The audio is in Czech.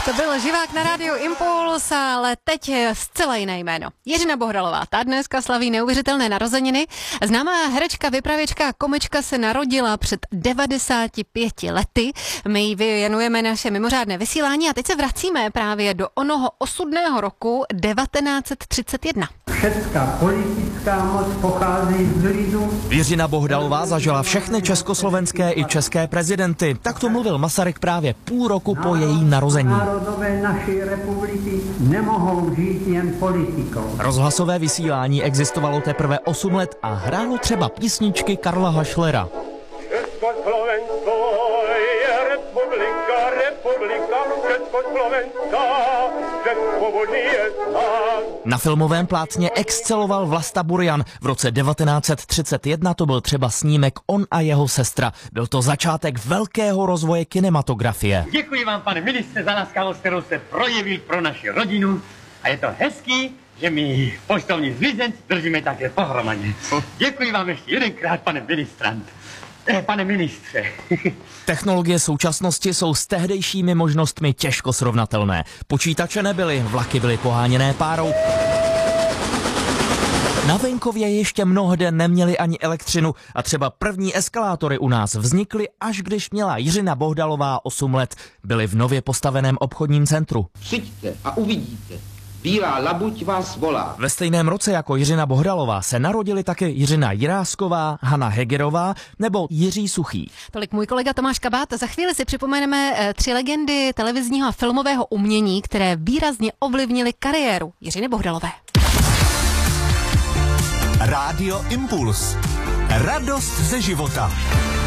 To byl Živák na rádiu Impuls, ale teď zcela jiné jméno. Jiřina Bohdalová, ta dneska slaví neuvěřitelné narozeniny. Známá herečka, vypravěčka a komička se narodila před 95 lety. My jí věnujeme naše mimořádné vysílání a teď se vracíme právě do onoho osudného roku 1931. Česká politická moc pochází z lidu. Jiřina Bohdalová zažila všechny československé i české prezidenty. Tak to mluvil Masaryk právě půl roku po její narození. Národové naší republiky nemohou žít jen politikou. Rozhlasové vysílání existovalo teprve 8 let a hrálo třeba písničky Karla Hašlera. Československo je republika, republika, Československá, že svobodný je stát. Na filmovém plátně exceloval Vlasta Burian. V roce 1931 to byl třeba snímek On a jeho sestra. Byl to začátek velkého rozvoje kinematografie. Děkuji vám, pane ministře, za laskavost, kterou jste projevil pro naši rodinu. A je to hezký, že my poštovní zlizenci držíme také pohromadě. Děkuji vám ještě jedenkrát, pane ministře. Technologie současnosti jsou s tehdejšími možnostmi těžko srovnatelné. Počítače nebyly, vlaky byly poháněné párou. Na venkově ještě mnohde neměli ani elektřinu a třeba první eskalátory u nás vznikly, až když měla Jiřina Bohdalová 8 let. Byly v nově postaveném obchodním centru. Přijďte a uvidíte. Bílá labuť vás volá. Ve stejném roce jako Jiřina Bohdalová se narodili také Jiřina Jirásková, Hana Hegerová nebo Jiří Suchý. Tolik můj kolega Tomáš Kabát. Za chvíli si připomeneme 3 legendy televizního a filmového umění, které výrazně ovlivnily kariéru Jiřiny Bohdalové. Rádio Impuls. Radost ze života.